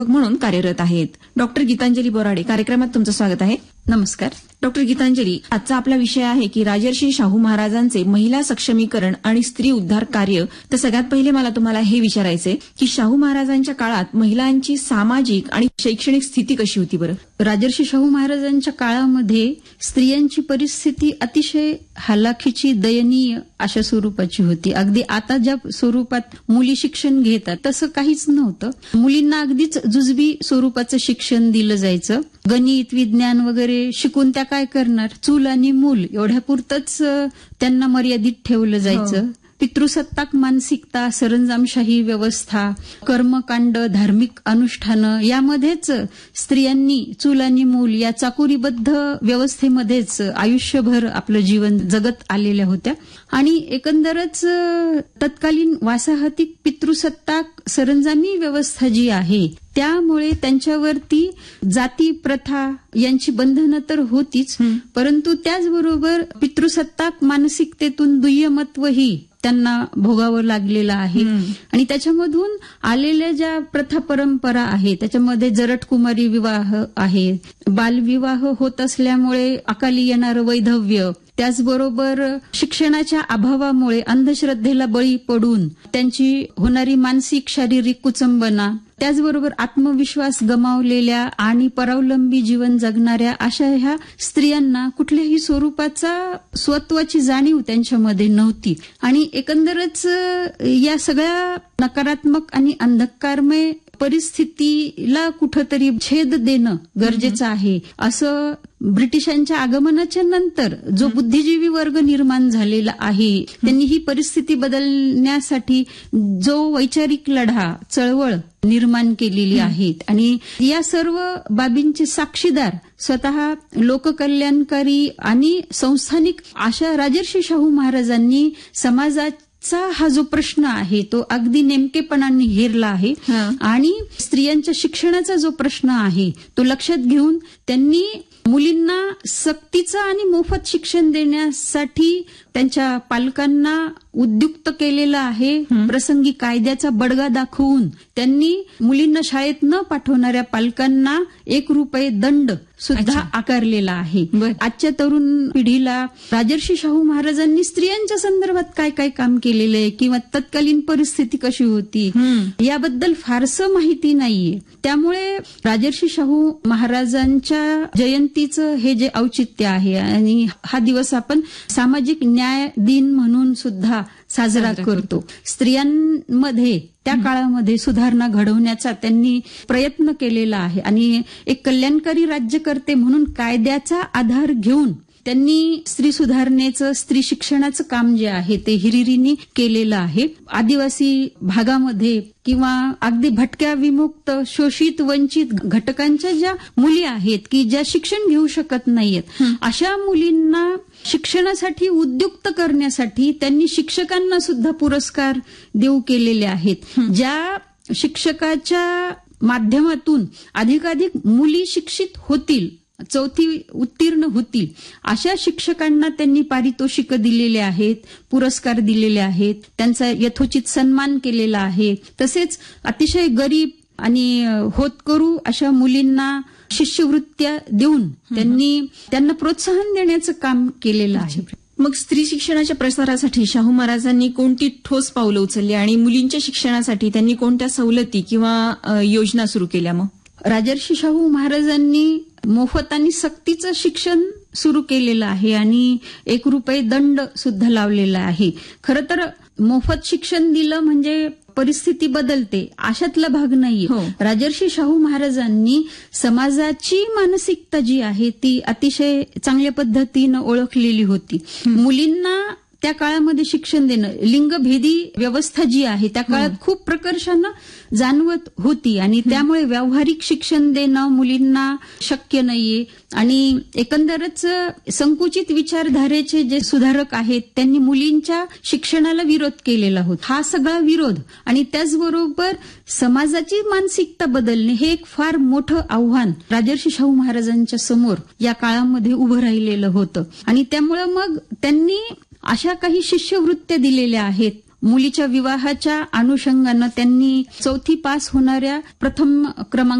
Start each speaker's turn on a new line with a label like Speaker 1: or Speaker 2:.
Speaker 1: म्हणून कार्यरत आहेत. डॉक्टर गीतांजली बोराडे, कार्यक्रमात तुमचं स्वागत आहे.
Speaker 2: नमस्कार.
Speaker 1: डॉक्टर गीतांजली, आजचा आपला विषय आहे की राजर्षी शाहू महाराजांचे महिला सक्षमीकरण आणि स्त्री उद्धार कार्य. तर सगळ्यात पहिले मला तुम्हाला हे विचारायचंय की शाहू महाराजांच्या काळात महिलांची सामाजिक आणि शैक्षणिक स्थिती कशी होती बरं?
Speaker 2: राजर्षी शाहू महाराजांच्या काळामध्ये स्त्रियांची परिस्थिती अतिशय हलाखीची, दयनीय अशा स्वरूपाची होती. अगदी आता ज्या स्वरूपात मुली शिक्षण घेतात तसं काहीच नव्हतं. मुलींना अगदीच जुजबी स्वरूपाचं शिक्षण दिलं जायचं. गणित, विज्ञान वगैरे शिकून त्या काय करणार, चूल आणि मूल एवढ्यापुरतंच त्यांना मर्यादित ठेवलं जायचं. पितृसत्ताक मानसिकता, सरंजामशाही व्यवस्था, कर्मकांड, धार्मिक अनुष्ठानं यामध्येच स्त्रियांनी चूल आणि मूल या चाकुरीबद्ध व्यवस्थेमध्येच आयुष्यभर आपलं जीवन जगत आलेल्या होत्या. आणि एकंदरच तत्कालीन वासाहतिक पितृसत्ताक सरंजामी व्यवस्था जी आहे त्यामुळे त्यांच्यावरती जाती प्रथा यांची बंधनं तर होतीच, परंतु त्याचबरोबर पितृसत्ताक मानसिकतेतून दुय्यमत्वही त्यांना भोगावं लागलेलं आहे. आणि त्याच्यामधून आलेल्या ज्या प्रथा परंपरा आहेत त्याच्यामध्ये जरठकुमारी विवाह आहे, बालविवाह होत असल्यामुळे अकाली येणारं वैधव्य, त्याचबरोबर शिक्षणाच्या अभावामुळे अंधश्रद्धेला बळी पडून त्यांची होणारी मानसिक शारीरिक कुचंबना, त्याचबरोबर आत्मविश्वास गमावलेल्या आणि परावलंबी जीवन जगणाऱ्या अशा ह्या स्त्रियांना कुठल्याही स्वरूपाचा स्वत्वाची जाणीव त्यांच्यामध्ये नव्हती. आणि एकंदरच या सगळ्या नकारात्मक आणि अंधकारमय परिस्थितीला कुठंतरी छेद देणं गरजेचं आहे. असं ब्रिटिशांच्या आगमनाच्या नंतर जो बुद्धिजीवी वर्ग निर्माण झालेला आहे त्यांनी ही परिस्थिती बदलण्यासाठी जो वैचारिक लढा, चळवळ निर्माण केलेली आहेत. आणि या सर्व बाबींचे साक्षीदार स्वतः लोककल्याणकारी आणि संस्थानिक अशा राजर्षी शाहू महाराजांनी समाजाचा हा जो प्रश्न आहे तो अगदी नेमकेपणाने हेरला आहे. आणि स्त्रियांच्या शिक्षणाचा जो प्रश्न आहे तो लक्षात घेऊन त्यांनी मुलींना सक्तीचं आणि मोफत शिक्षण देण्यासाठी त्यांच्या पालकांना उद्युक्त केलेलं आहे. प्रसंगी कायद्याचा बडगा दाखवून त्यांनी मुलींना शाळेत न पाठवणाऱ्या पालकांना ₹1 दंड सुद्धा आकारलेला आहे. आजच्या तरुण पिढीला राजर्षी शाहू महाराजांनी स्त्रियांच्या संदर्भात काय काय काम केलेलं आहे किंवा तत्कालीन परिस्थिती कशी होती याबद्दल फारसं माहिती नाहीये. त्यामुळे राजर्षी शाहू महाराजांच्या जयंतीचं हे जे औचित्य आहे आणि हा दिवस आपण सामाजिक न्याय दिन म्हणून सुद्धा साजरा करतो. स्त्रियांमध्ये त्या काळामध्ये सुधारणा घडवण्याचा त्यांनी प्रयत्न केलेला आहे आणि एक कल्याणकारी राज्यकर्ते म्हणून कायद्याचा आधार घेऊन त्यांनी स्त्री सुधारणेचं, स्त्री शिक्षणाचं काम जे आहे ते हिरिरीने केलेलं आहे. आदिवासी भागामध्ये किंवा अगदी भटक्या, विमुक्त, शोषित, वंचित घटकांच्या ज्या मुली आहेत की ज्या शिक्षण घेऊ शकत नाहीयेत अशा मुलींना शिक्षणासाठी उद्युक्त करण्यासाठी त्यांनी शिक्षकांना सुद्धा पुरस्कार देऊ केलेले आहेत. ज्या शिक्षकाच्या माध्यमातून अधिकाधिक मुली शिक्षित होतील, 4थी उत्तीर्ण होतील अशा शिक्षकांना त्यांनी पारितोषिक दिलेले आहेत, पुरस्कार दिलेले आहेत, त्यांचा यथोचित सन्मान केलेला आहे. तसेच अतिशय गरीब आणि होतकरू अशा मुलींना शिष्यवृत्त्या देऊन त्यांना प्रोत्साहन देण्याचं काम केलेलं आहे.
Speaker 1: मग स्त्री शिक्षणाच्या प्रसारासाठी शाहू महाराजांनी कोणती ठोस पावलं उचलली आणि मुलींच्या शिक्षणासाठी त्यांनी कोणत्या सवलती किंवा योजना सुरू केल्या? मग
Speaker 2: राजर्षी शाहू महाराजांनी मोफत आणि सक्तीचं शिक्षण सुरू केलेलं आहे आणि ₹1 दंड सुद्धा लावलेला आहे. खरं तर मोफत शिक्षण दिलं म्हणजे परिस्थिती बदलते अशातला भाग नाहीये. राजर्षी शाहू महाराजांनी समाजाची मानसिकता जी आहे ती अतिशय चांगल्या पद्धतीनं ओळखलेली होती. मुलींना त्या काळामध्ये शिक्षण देणं, लिंगभेदी व्यवस्था जी आहे त्या काळात खूप प्रकर्षानं जाणवत होती आणि त्यामुळे व्यावहारिक शिक्षण देणं मुलींना शक्य नाहीये. आणि एकंदरच संकुचित विचारधारेचे जे सुधारक आहेत त्यांनी मुलींच्या शिक्षणाला विरोध केलेला होता. हा सगळा विरोध आणि त्याचबरोबर समाजाची मानसिकता बदलणे हे एक फार मोठं आव्हान राजर्षी शाहू महाराजांच्या समोर या काळामध्ये उभं राहिलेलं होतं. आणि त्यामुळे मग त्यांनी अशा काही शिष्यवृत्त्या दिलेल्या आहेत मुलीच्या विवाहाच्या अनुषंगानं त्यांनी 4थी पास होणाऱ्या प्रथम क्रमांक